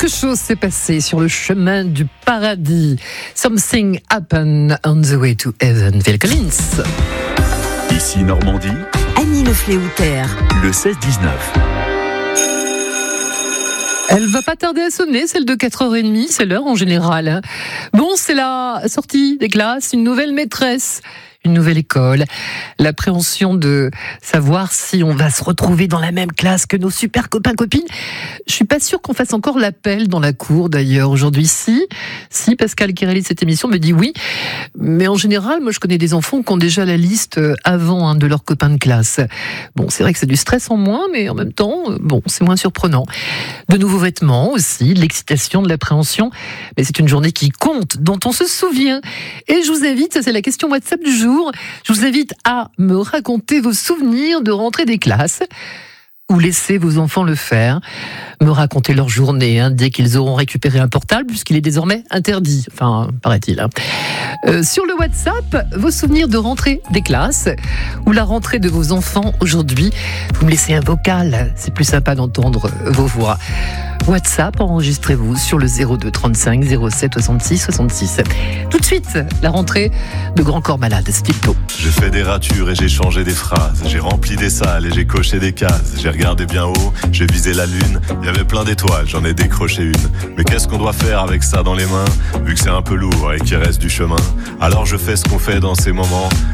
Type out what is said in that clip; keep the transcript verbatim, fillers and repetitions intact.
Quelque chose s'est passé sur le chemin du paradis. Something happened on the way to heaven. Phil Collins. Ici Normandie, Annie Le Fléoutère. le seize dix-neuf. Elle va pas tarder à sonner, celle de quatre heures trente, c'est l'heure en général. Bon, c'est la sortie des classes, une nouvelle maîtresse, une nouvelle école, l'appréhension de savoir si on va se retrouver dans la même classe que nos super copains-copines. Je suis pas sûre qu'on fasse encore l'appel dans la cour d'ailleurs aujourd'hui. Si, si Pascal qui réalise cette émission me dit oui, mais en général, moi je connais des enfants qui ont déjà la liste avant hein, de leurs copains de classe. Bon, c'est vrai que c'est du stress en moins, mais en même temps, bon, c'est moins surprenant. De nouveaux vêtements aussi, de l'excitation, de l'appréhension, mais c'est une journée qui compte, dont on se souvient. Et je vous invite, ça c'est la question WhatsApp du jour, je vous invite à me raconter vos souvenirs de rentrée des classes ou laisser vos enfants le faire, me raconter leur journée hein, dès qu'ils auront récupéré un portable puisqu'il est désormais interdit, enfin paraît-il. Hein. Euh, sur le WhatsApp, vos souvenirs de rentrée des classes ou la rentrée de vos enfants aujourd'hui. Vous me laissez un vocal, c'est plus sympa d'entendre vos voix. WhatsApp, enregistrez-vous sur le zéro deux trente-cinq zéro sept soixante-six soixante-six. Tout de suite, la rentrée de Grand Corps Malade, Stylto. J'ai fait des ratures et j'ai changé des phrases. J'ai rempli des salles et j'ai coché des cases. J'ai regardé bien haut, j'ai visé la lune. Il y avait plein d'étoiles, j'en ai décroché une. Mais qu'est-ce qu'on doit faire avec ça dans les mains, vu que c'est un peu lourd et qu'il reste du chemin? Alors je fais ce qu'on fait dans ces moments.